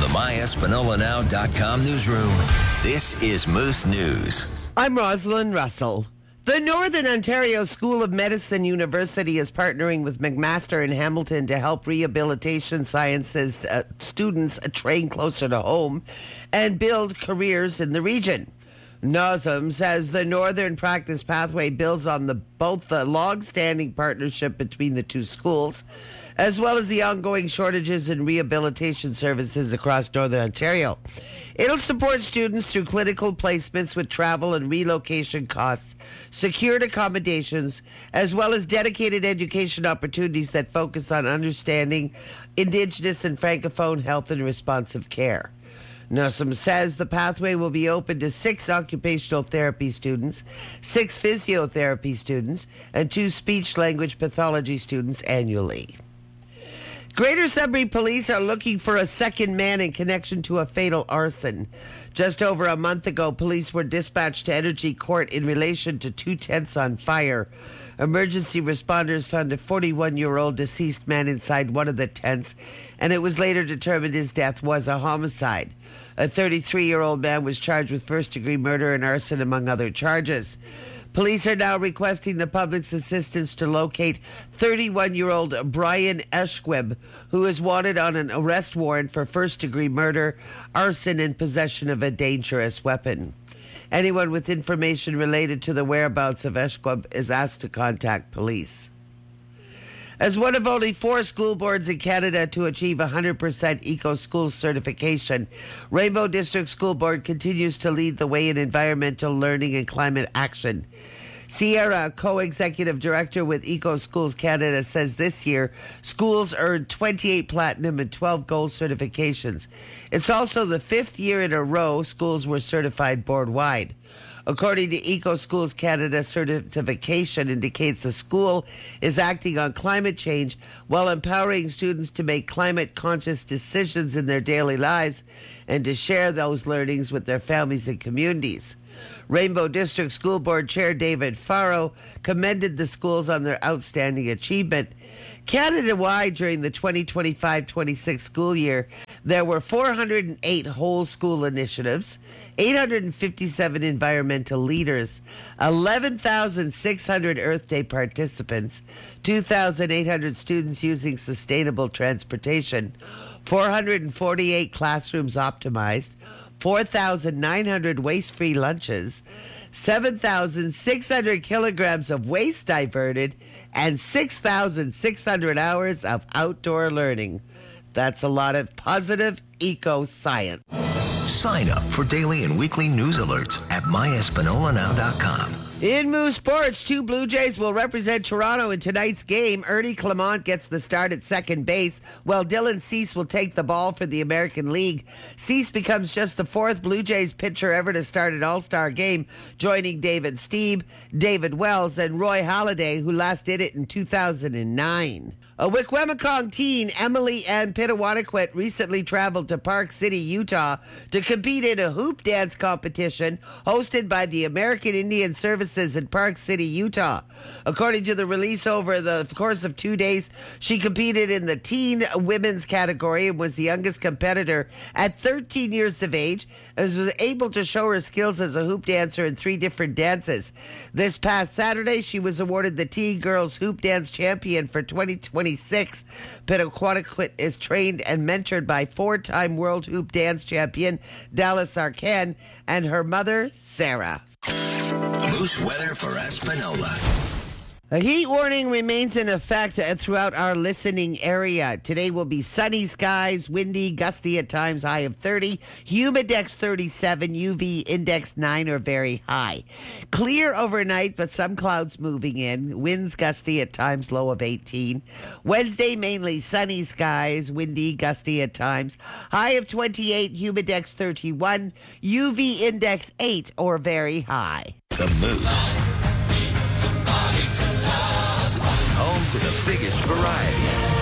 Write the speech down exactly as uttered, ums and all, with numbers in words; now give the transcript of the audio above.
the my espanola now dot com newsroom, this is Moose News. I'm Rosalind Russell. The Northern Ontario School of Medicine University is partnering with McMaster in Hamilton to help rehabilitation sciences uh, students train closer to home and build careers in the region. N O S M says the Northern Practice Pathway builds on the both the long-standing partnership between the two schools, as well as the ongoing shortages in rehabilitation services across Northern Ontario. It'll support students through clinical placements with travel and relocation costs, secured accommodations, as well as dedicated education opportunities that focus on understanding Indigenous and Francophone health and responsive care. N O S M says the pathway will be open to six occupational therapy students, six physiotherapy students, and two speech-language pathology students annually. Greater Sudbury Police are looking for a second man in connection to a fatal arson. Just over a month ago, police were dispatched to Energy Court in relation to two tents on fire. Emergency responders found a forty-one-year-old deceased man inside one of the tents, and it was later determined his death was a homicide. A thirty-three-year-old man was charged with first-degree murder and arson, among other charges. Police are now requesting the public's assistance to locate thirty-one-year-old Brian Eshquib, who is wanted on an arrest warrant for first-degree murder, arson, and possession of a dangerous weapon. Anyone with information related to the whereabouts of Eshquib is asked to contact police. As one of only four school boards in Canada to achieve one hundred percent Eco-School certification, Rainbow District School Board continues to lead the way in environmental learning and climate action. Sierra, co-executive director with Eco-Schools Canada, says this year schools earned twenty-eight platinum and twelve gold certifications. It's also the fifth year in a row schools were certified board-wide. According to Eco-Schools Canada, certification indicates a school is acting on climate change while empowering students to make climate-conscious decisions in their daily lives and to share those learnings with their families and communities. Rainbow District School Board Chair David Farrow commended the schools on their outstanding achievement. Canada-wide during the twenty twenty-five twenty-six school year, there were four hundred eight whole school initiatives, eight hundred fifty-seven environmental leaders, eleven thousand six hundred Earth Day participants, two thousand eight hundred students using sustainable transportation, four hundred forty-eight classrooms optimized, four thousand nine hundred waste-free lunches, seven thousand six hundred kilograms of waste diverted, and six thousand six hundred hours of outdoor learning. That's a lot of positive eco-science. Sign up for daily and weekly news alerts at my espanola now dot com. In Moose Sports, two Blue Jays will represent Toronto in tonight's game. Ernie Clement gets the start at second base, while Dylan Cease will take the ball for the American League. Cease becomes just the fourth Blue Jays pitcher ever to start an All-Star game, joining David Steeb, David Wells, and Roy Halladay, who last did it in two thousand nine. A Wikwemikong teen, Emily Ann Pitawanakwit, recently traveled to Park City, Utah to compete in a hoop dance competition hosted by the American Indian Services in Park City, Utah. According to the release, over the course of two days, she competed in the teen women's category and was the youngest competitor at thirteen years of age, and was able to show her skills as a hoop dancer in three different dances. This past Saturday, she was awarded the Teen Girls Hoop Dance Champion for twenty twenty-six. Pitawanakwit is trained and mentored by four-time World Hoop Dance Champion Dallas Arcan and her mother, Sarah. Moose weather for Espanola. A heat warning remains in effect throughout our listening area. Today will be sunny skies, windy, gusty at times, high of thirty. Humidex thirty-seven, U V index nine or very high. Clear overnight, but some clouds moving in. Winds gusty at times, low of eighteen. Wednesday, mainly sunny skies, windy, gusty at times. High of twenty-eight, Humidex thirty-one, U V index eight or very high. The Moose. Home to the biggest variety.